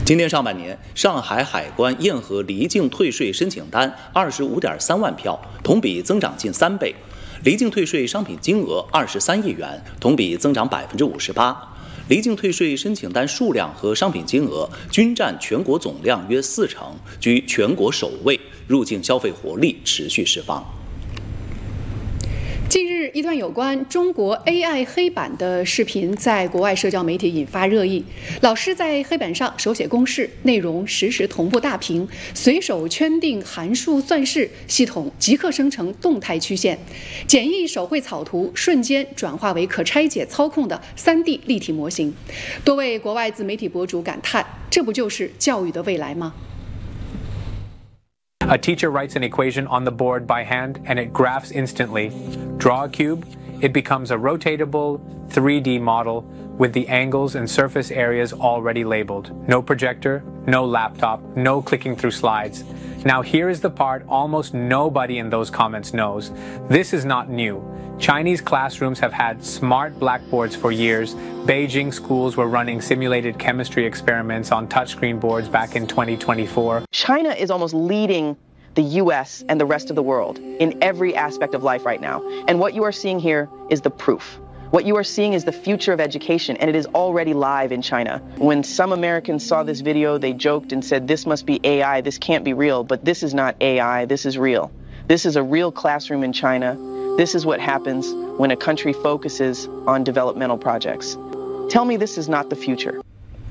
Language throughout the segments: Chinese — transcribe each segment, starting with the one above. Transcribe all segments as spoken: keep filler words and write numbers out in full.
今年上半年，上海海关验核离境退税申请单二十五点三万票，同比增长近三倍；离境退税商品金额二十三亿元，同比增长百分之五十八。离境退税申请单数量和商品金额均占全国总量约四成，居全国首位，入境消费活力持续释放。 近日，一段有关中国 A I 黑板的视频在国外社交媒体引发热议。老师在黑板上手写公式，内容实时同步大屏，随手圈定函数算式，系统即刻生成动态曲线，简易手绘草图瞬间转化为可拆解操控的 三 D 立体模型。多位国外自媒体博主感叹：这不就是教育的未来吗？ A teacher writes an equation on the board by hand and it graphs instantly. Draw a cube, it becomes a rotatable three D model with the angles and surface areas already labeled. No projector, no laptop, no clicking through slides. Now here is the part almost nobody in those comments knows. This is not new. Chinese classrooms have had smart blackboards for years. Beijing schools were running simulated chemistry experiments on touchscreen boards back in twenty twenty-four. China is almost leading the U S and the rest of the world in every aspect of life right now. And what you are seeing here is the proof. What you are seeing is the future of education, and it is already live in China. When some Americans saw this video, they joked and said, this must be A I, this can't be real, but this is not A I, this is real. This is a real classroom in China. This is what happens when a country focuses on developmental projects. Tell me this is not the future.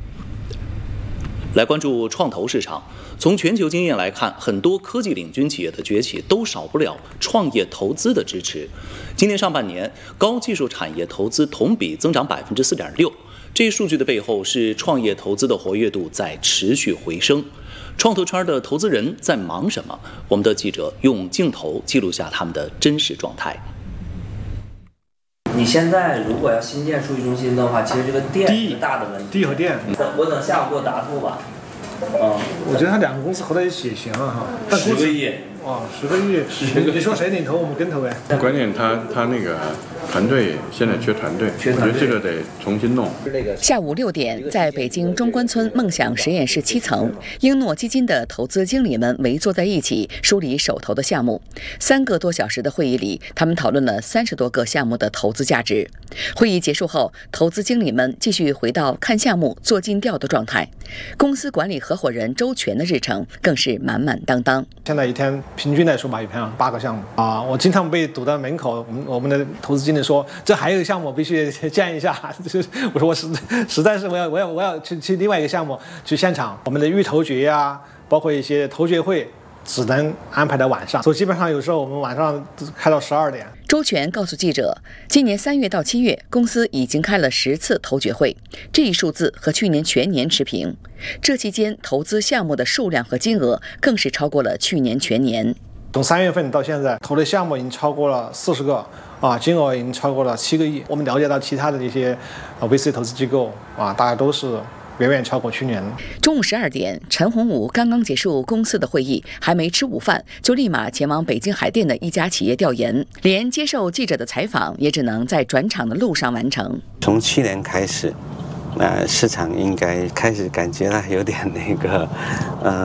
来关注创投市场。从全球经验来看，很多科技领军企业的崛起都少不了创业投资的支持。今年上半年，高技术产业投资同比增长百分之四点六。这一数据的背后是创业投资的活跃度在持续回升。创投圈的投资人在忙什么？我们的记者用镜头记录下他们的真实状态。 你现在如果要新建数据中心的话，其实这个电是一个大的问题。 地和电。 我等下午给我答复吧。 嗯，我觉得他两个公司合在一起也行啊哈。 十个亿。 哦，十个亿，你你说谁领头，我们跟投呗。 关键他他那个团队现在缺团队，我觉得这个得重新弄。 下午六点，在北京中关村梦想实验室七层，英诺基金的投资经理们围坐在一起，梳理手头的项目。三个多小时的会议里，他们讨论了三十多个项目的投资价值。会议结束后，投资经理们继续回到看项目、做尽调的状态。公司管理合伙人周全的日程更是满满当当。 现在一天平均来说吧，一天八个项目啊，我经常被堵到门口。我们我们的投资经理说，这还有一个项目必须见一下。我说我实实在是我要我要我要去去另外一个项目去现场。我们的预投决啊，包括一些投决会，只能安排在晚上，所以基本上有时候我们晚上开到十二点。 周全告诉记者，今年三月到七月，公司已经开了十次投决会，这一数字和去年全年持平。这期间投资项目的数量和金额更是超过了去年全年。 从三月份到现在，投的项目已经超过了四十个，啊，金额已经超过了七个亿。我们了解到其他的一些啊 V C 投资机构啊，大家都是远远超过去年。 中午十二点，陈洪武刚刚结束公司的会议，还没吃午饭，就立马前往北京海淀的一家企业调研，连接受记者的采访也只能在转场的路上完成。 从去年开始，呃，市场应该开始感觉到有点那个，呃，